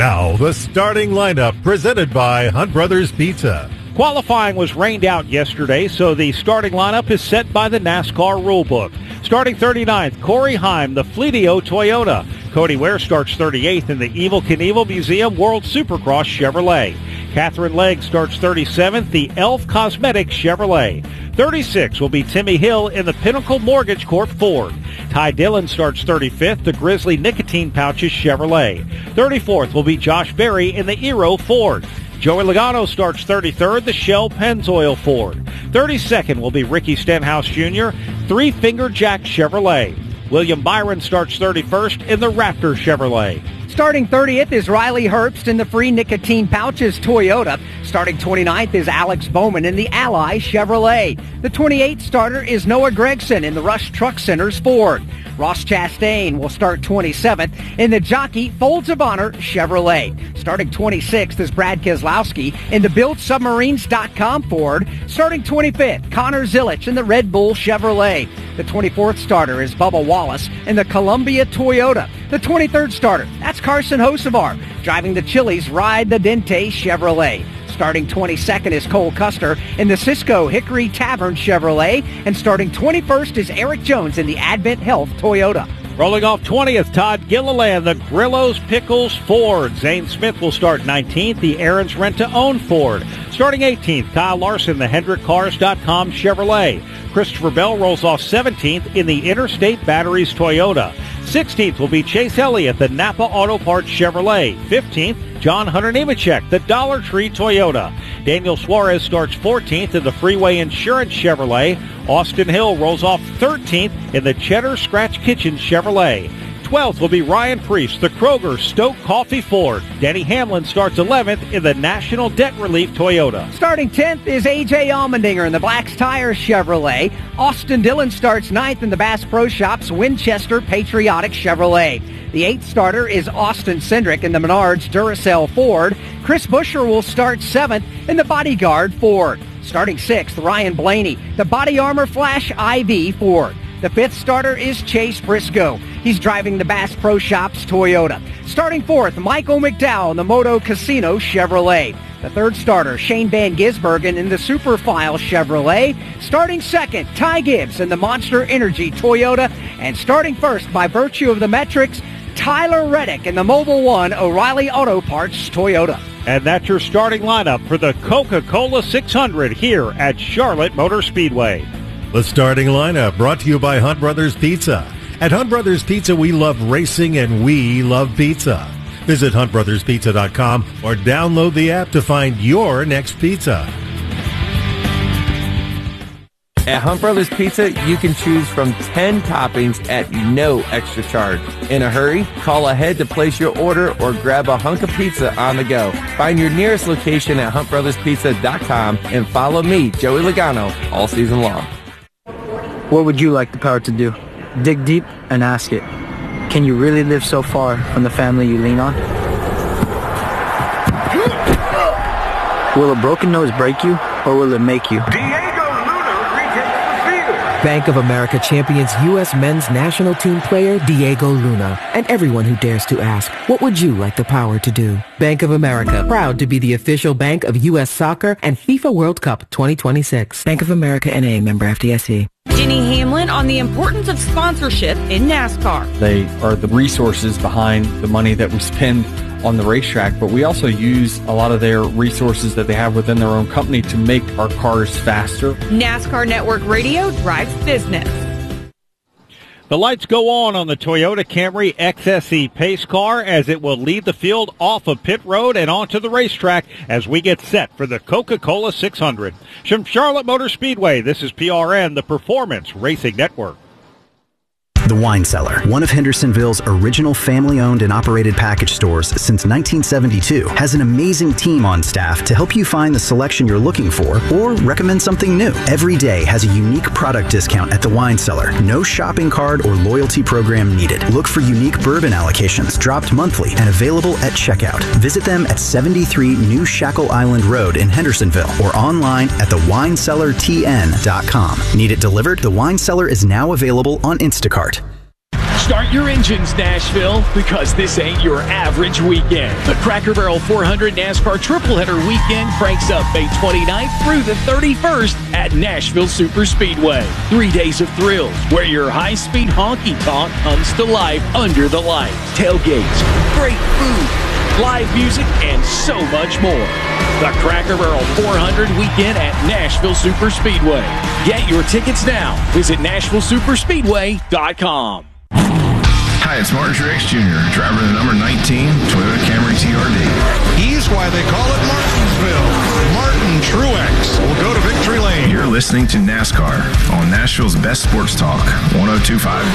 Now, the starting lineup presented by Hunt Brothers Pizza. Qualifying was rained out yesterday, so the starting lineup is set by the NASCAR rulebook. Starting 39th, Corey Heim, the Fleetio Toyota. Cody Ware starts 38th in the Evel Knievel Museum World Supercross Chevrolet. Catherine Legg starts 37th, the Elf Cosmetics Chevrolet. 36 will be Timmy Hill in the Pinnacle Mortgage Corp Ford. Ty Dillon starts 35th, the Grizzly Nicotine Pouches Chevrolet. 34th will be Josh Berry in the Aero Ford. Joey Logano starts 33rd, the Shell Pennzoil Ford. 32nd will be Ricky Stenhouse Jr., Three Finger Jack Chevrolet. William Byron starts 31st in the Raptor Chevrolet. Starting 30th is Riley Herbst in the Free Nicotine Pouches Toyota. Starting 29th is Alex Bowman in the Ally Chevrolet. The 28th starter is Noah Gregson in the Rush Truck Center's Ford. Ross Chastain will start 27th in the Jockey Folds of Honor Chevrolet. Starting 26th is Brad Keselowski in the BuiltSubmarines.com Ford. Starting 25th, Connor Zilich in the Red Bull Chevrolet. The 24th starter is Bubba Wallace in the Columbia Toyota. The 23rd starter, that's Carson Hocevar, driving the Chili's Ride the Dente Chevrolet. Starting 22nd is Cole Custer in the Cisco Hickory Tavern Chevrolet. And starting 21st is Eric Jones in the Advent Health Toyota. Rolling off 20th, Todd Gilliland, the Grillo's Pickles Ford. Zane Smith will start 19th, the Aaron's Rent-to-Own Ford. Starting 18th, Kyle Larson, the HendrickCars.com Chevrolet. Christopher Bell rolls off 17th in the Interstate Batteries Toyota. 16th will be Chase Elliott, the Napa Auto Parts Chevrolet. 15th, John Hunter Nemechek, the Dollar Tree Toyota. Daniel Suarez starts 14th in the Freeway Insurance Chevrolet. Austin Hill rolls off 13th in the Cheddar Scratch Kitchen Chevrolet. 12th will be Ryan Priest, the Kroger Stoke Coffee Ford. Denny Hamlin starts 11th in the National Debt Relief Toyota. Starting 10th is A.J. Allmendinger in the Black's Tire Chevrolet. Austin Dillon starts 9th in the Bass Pro Shops Winchester Patriotic Chevrolet. The 8th starter is Austin Cindric in the Menards Duracell Ford. Chris Buescher will start 7th in the Bodyguard Ford. Starting 6th, Ryan Blaney, the Body Armor Flash IV Ford. The 5th starter is Chase Briscoe. He's driving the Bass Pro Shops Toyota. Starting 4th, Michael McDowell in the Moto Casino Chevrolet. The 3rd starter, Shane Van Gisbergen in the Superfile Chevrolet. Starting 2nd, Ty Gibbs in the Monster Energy Toyota. And starting 1st, by virtue of the metrics, Tyler Reddick in the Mobil 1 O'Reilly Auto Parts Toyota. And that's your starting lineup for the Coca-Cola 600 here at Charlotte Motor Speedway. The starting lineup brought to you by Hunt Brothers Pizza. At Hunt Brothers Pizza, we love racing and we love pizza. Visit huntbrotherspizza.com or download the app to find your next pizza. At Hunt Brothers Pizza, you can choose from 10 toppings at no extra charge. In a hurry, call ahead to place your order or grab a hunk of pizza on the go. Find your nearest location at huntbrotherspizza.com and follow me, Joey Logano, all season long. What would you like the power to do? Dig deep and ask it. Can you really live so far from the family you lean on? Will a broken nose break you, or will it make you? Bank of America champions U.S. men's national team player Diego Luna. And everyone who dares to ask, what would you like the power to do? Bank of America, proud to be the official bank of U.S. Soccer and FIFA World Cup 2026. Bank of America N.A., member FDIC. Jenny Hamlin on the importance of sponsorship in NASCAR. They are the resources behind the money that we spend on the racetrack, but we also use a lot of their resources that they have within their own company to make our cars faster. NASCAR Network Radio drives business. The lights go on the Toyota Camry XSE pace car as it will lead the field off of pit road and onto the racetrack as we get set for the Coca-Cola 600. From Charlotte Motor Speedway, this is PRN, the Performance Racing Network. The Wine Cellar, one of Hendersonville's original family-owned and operated package stores since 1972, has an amazing team on staff to help you find the selection you're looking for or recommend something new. Every day has a unique product discount at The Wine Cellar. No shopping card or loyalty program needed. Look for unique bourbon allocations dropped monthly and available at checkout. Visit them at 73 New Shackle Island Road in Hendersonville or online at thewinecellartn.com. Need it delivered? The Wine Cellar is now available on Instacart. Start your engines, Nashville, because this ain't your average weekend. The Cracker Barrel 400 NASCAR Tripleheader Weekend cranks up May 29th through the 31st at Nashville Superspeedway. 3 days of thrills where your high-speed honky-tonk comes to life under the lights. Tailgates, great food, live music, and so much more. The Cracker Barrel 400 Weekend at Nashville Superspeedway. Get your tickets now. Visit NashvilleSuperspeedway.com. Hi, it's Martin Truex Jr., driver of the number 19 Toyota Camry TRD. He's why they call it Martinsville. Martin Truex will go to victory lane. You're listening to NASCAR on Nashville's best sports talk, 102.5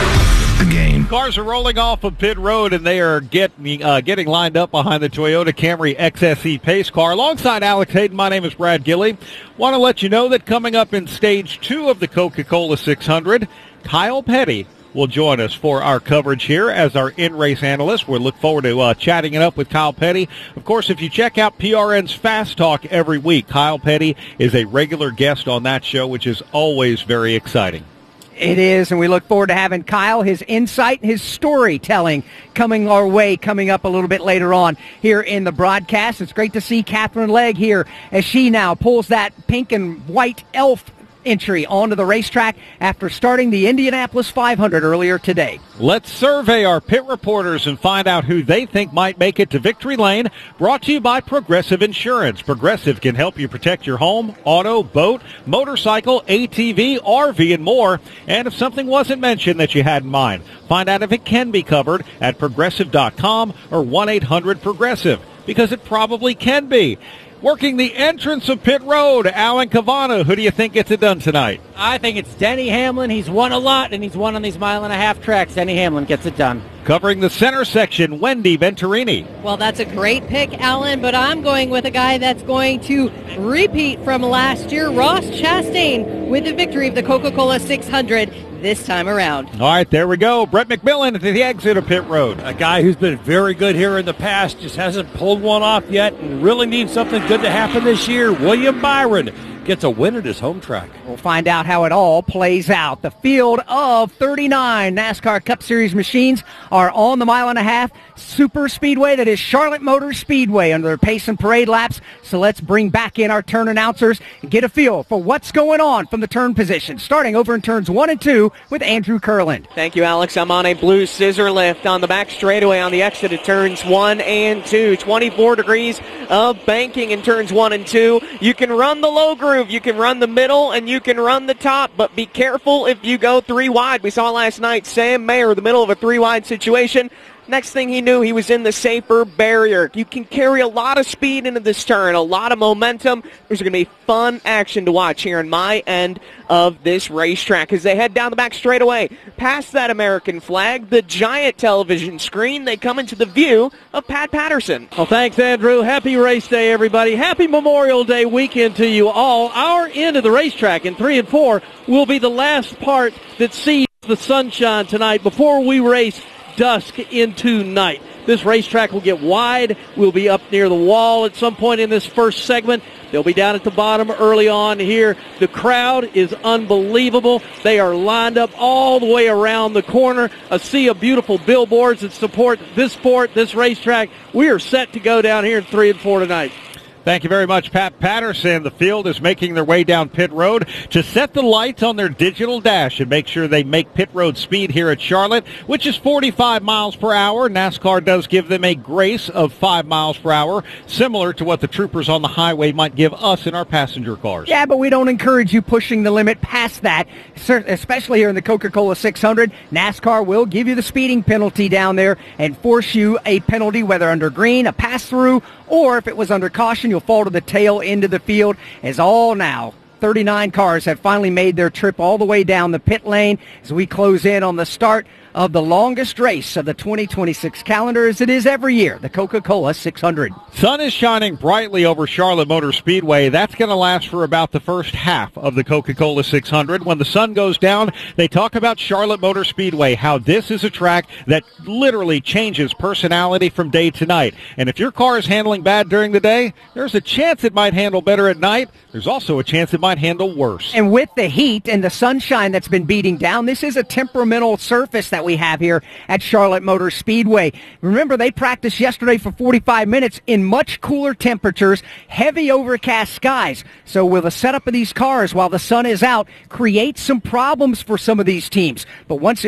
The Game. Cars are rolling off of pit road, and they are getting lined up behind the Toyota Camry XSE pace car. Alongside Alex Hayden, my name is Brad Gilley. Want to let you know that coming up in Stage 2 of the Coca-Cola 600, Kyle Petty will join us for our coverage here as our in-race analyst. We look forward to chatting it up with Kyle Petty. Of course, if you check out PRN's Fast Talk every week, Kyle Petty is a regular guest on that show, which is always very exciting. It is, and we look forward to having Kyle, his insight, his storytelling coming our way, coming up a little bit later on here in the broadcast. It's great to see Catherine Legg here as she now pulls that pink and white elf entry onto the racetrack after starting the Indianapolis 500 earlier today. Let's survey our pit reporters and find out who they think might make it to victory lane. Brought to you by Progressive Insurance. Progressive can help you protect your home, auto, boat, motorcycle, ATV, RV, and more. And if something wasn't mentioned that you had in mind, find out if it can be covered at Progressive.com or 1-800-PROGRESSIVE, because it probably can be. Working the entrance of pit road, Alan Cavano. Who do you think gets it done tonight? I think it's Denny Hamlin. He's won a lot, and he's won on these mile-and-a-half tracks. Denny Hamlin gets it done. Covering the center section, Wendy Venturini. Well, that's a great pick, Alan, but I'm going with a guy that's going to repeat from last year, Ross Chastain, with the victory of the Coca-Cola 600 this time around. All right, there we go. Brett McMillan at the exit of pit road. A guy who's been very good here in the past, just hasn't pulled one off yet and really needs something good to happen this year. William Byron gets a win at his home track. We'll find out how it all plays out. The field of 39 NASCAR Cup Series machines are on the mile-and-a-half super speedway that is Charlotte Motor Speedway under their pace and parade laps. So let's bring back in our turn announcers and get a feel for what's going on from the turn position, starting over in turns 1 and 2 with Andrew Kurland. Thank you, Alex. I'm on a blue scissor lift on the back straightaway on the exit of turns 1 and 2. 24 degrees of banking in turns 1 and 2. You can run the low groove, you can run the middle, and you can run the top, but be careful if you go 3 wide. We saw last night Sam Mayer in the middle of a 3 wide situation. Next thing he knew, he was in the safer barrier. You can carry a lot of speed into this turn, a lot of momentum. There's going to be fun action to watch here in my end of this racetrack as they head down the back straightaway. Past that American flag, the giant television screen, they come into the view of Pat Patterson. Well, thanks, Andrew. Happy race day, everybody. Happy Memorial Day weekend to you all. Our end of the racetrack in 3 and 4 will be the last part that sees the sunshine tonight before we race dusk into night. This racetrack will get wide. We'll be up near the wall at some point in this first segment. They'll be down at the bottom early on here. The crowd is unbelievable. They are lined up all the way around the corner. A sea of beautiful billboards that support this sport, this racetrack. We are set to go down here in 3 and 4 tonight. Thank you very much, Pat Patterson. The field is making their way down pit road to set the lights on their digital dash and make sure they make pit road speed here at Charlotte, which is 45 miles per hour. NASCAR does give them a grace of 5 miles per hour, similar to what the troopers on the highway might give us in our passenger cars. Yeah, but we don't encourage you pushing the limit past that, especially here in the Coca-Cola 600. NASCAR will give you the speeding penalty down there and force you a penalty, whether under green, a pass-through, or if it was under caution, you'll fall to the tail end of the field. As all now 39 cars have finally made their trip all the way down the pit lane as we close in on the start of the longest race of the 2026 calendar, as it is every year, the Coca-Cola 600. Sun is shining brightly over Charlotte Motor Speedway. That's going to last for about the first half of the Coca-Cola 600. When the sun goes down, they talk about Charlotte Motor Speedway, how this is a track that literally changes personality from day to night. And if your car is handling bad during the day, there's a chance it might handle better at night. There's also a chance it might handle worse. And with the heat and the sunshine that's been beating down, this is a temperamental surface that that we have here at Charlotte Motor Speedway. Remember, they practiced yesterday for 45 minutes in much cooler temperatures, heavy overcast skies. So will the setup of these cars while the sun is out create some problems for some of these teams? But once